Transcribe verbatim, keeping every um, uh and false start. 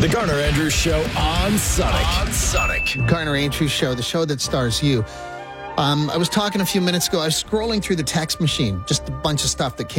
The Garner Andrews Show on Sonic. On Sonic. Garner Andrews Show, the show that stars you. Um, I was talking a few minutes ago. I was scrolling through the text machine, just a bunch of stuff that came